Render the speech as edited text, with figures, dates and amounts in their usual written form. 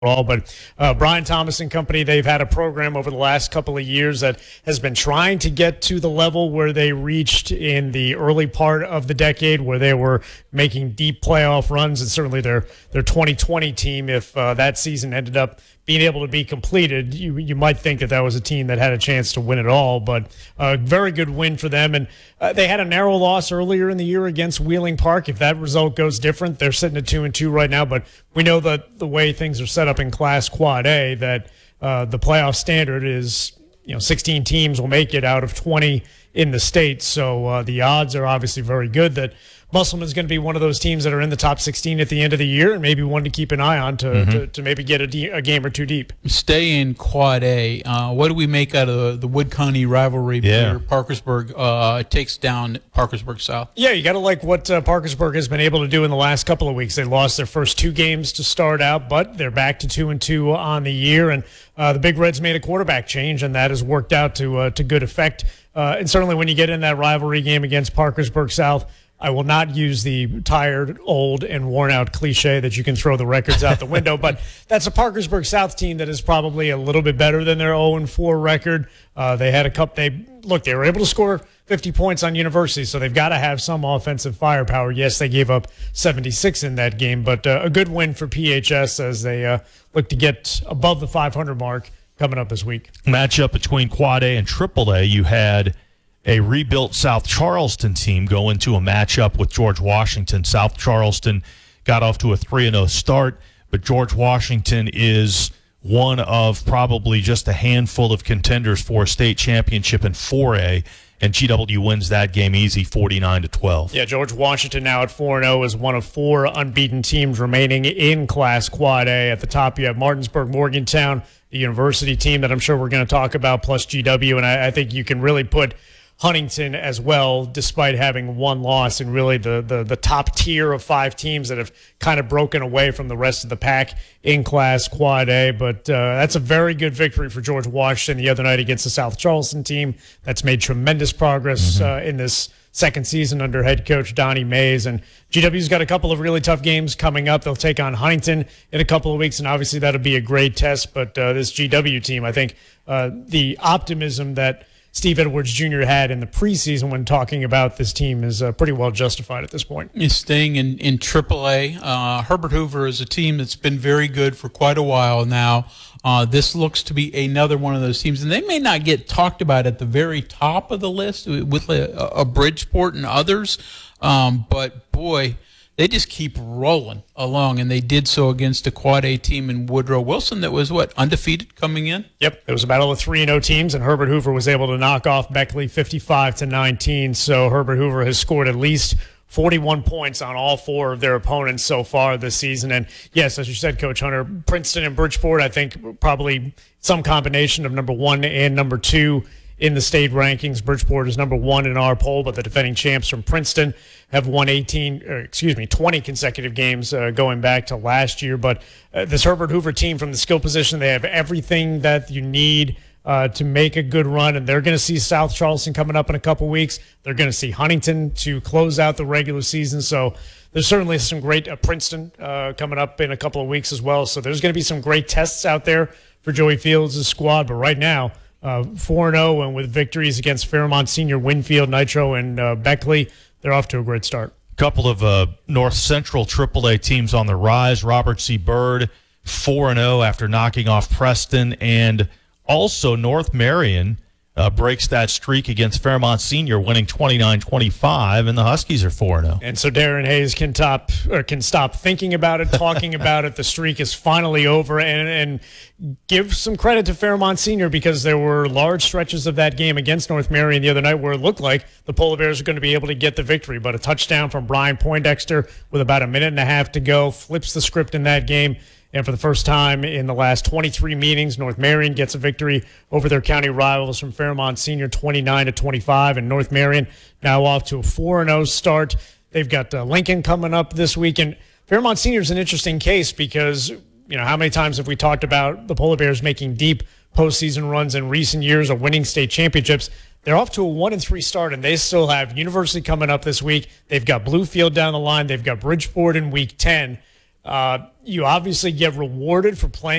all, but Brian Thomas and company, they've had a program over the last couple of years that has been trying to get to the level where they reached in the early part of the decade, where they were making deep playoff runs, and certainly their 2020 team, if that season ended up being able to be completed, you might think that was a team that had a chance to win it all, but a very good win for them. And they had a narrow loss earlier in the year against Wheeling Park. If that result goes different, they're sitting at 2-2 right now, but we know that the way things are set up in Class Quad A, that the playoff standard is 16 teams will make it out of 20 in the state. So the odds are obviously very good that Musselman's going to be one of those teams that are in the top 16 at the end of the year, and maybe one to keep an eye on to maybe get a game or two deep. Stay in Quad A. What do we make out of the Wood County rivalry where Parkersburg takes down Parkersburg South? Yeah, you got to like what Parkersburg has been able to do in the last couple of weeks. They lost their first two games to start out, but they're back to 2-2 on the year, and the Big Reds made a quarterback change, and that has worked out to good effect. And certainly when you get in that rivalry game against Parkersburg South, I will not use the tired, old, and worn-out cliche that you can throw the records out the window, but that's a Parkersburg South team that is probably a little bit better than their 0-4 record. They had they were able to score 50 points on University, so they've got to have some offensive firepower. Yes, they gave up 76 in that game, but a good win for PHS as they look to get above the 500 mark coming up this week. Matchup between Quad A and Triple A, you had a rebuilt South Charleston team go into a matchup with George Washington. South Charleston got off to a 3-0 start, but George Washington is one of probably just a handful of contenders for a state championship in 4A, and GW wins that game easy, 49-12. Yeah, George Washington now at 4-0 is one of four unbeaten teams remaining in Class Quad A. At the top, you have Martinsburg Morgantown, the University team that I'm sure we're going to talk about, plus GW, and I think you can really put Huntington as well, despite having one loss, and really the top tier of five teams that have kind of broken away from the rest of the pack in Class Quad A. But that's a very good victory for George Washington the other night against the South Charleston team that's made tremendous progress in this second season under head coach Donnie Mays. And GW's got a couple of really tough games coming up. They'll take on Huntington in a couple of weeks, and obviously that'll be a great test. But this GW team, I think the optimism that Steve Edwards Jr. had in the preseason when talking about this team is pretty well justified at this point. He's staying in AAA. Herbert Hoover is a team that's been very good for quite a while now. This looks to be another one of those teams, and they may not get talked about at the very top of the list with a Bridgeport and others, but boy, they just keep rolling along, and they did so against a Quad A team in Woodrow Wilson that was, undefeated coming in? Yep, it was a battle of 3-0 teams, and Herbert Hoover was able to knock off Beckley 55-19, so Herbert Hoover has scored at least 41 points on all four of their opponents so far this season. And yes, as you said, Coach Hunter, Princeton and Bridgeport, I think probably some combination of number 1 and number 2 in the state rankings. Bridgeport is number 1 in our poll, but the defending champs from Princeton have won 20 consecutive games going back to last year. But this Herbert Hoover team from the skill position, they have everything that you need to make a good run, and they're going to see South Charleston coming up in a couple weeks. They're going to see Huntington to close out the regular season. So there's certainly some great Princeton coming up in a couple of weeks as well. So there's going to be some great tests out there for Joey Fields' squad. But right now, 4-0 and with victories against Fairmont Senior, Winfield, Nitro, and Beckley, they're off to a great start. Couple of North Central AAA teams on the rise. Robert C. Byrd, 4-0 after knocking off Preston, and also North Marion breaks that streak against Fairmont Senior, winning 29-25, and the Huskies are 4-0. And so Darren Hayes can stop thinking about it, talking about it. The streak is finally over, and give some credit to Fairmont Senior, because there were large stretches of that game against North Marion the other night where it looked like the Polar Bears are going to be able to get the victory. But a touchdown from Brian Poindexter with about a minute and a half to go flips the script in that game. And for the first time in the last 23 meetings, North Marion gets a victory over their county rivals from Fairmont Senior, 29-25. And North Marion now off to a 4-0 start. They've got Lincoln coming up this week. And Fairmont Senior is an interesting case because, how many times have we talked about the Polar Bears making deep postseason runs in recent years or winning state championships? They're off to a 1-3 start, and they still have University coming up this week. They've got Bluefield down the line. They've got Bridgeport in week 10. You obviously get rewarded for playing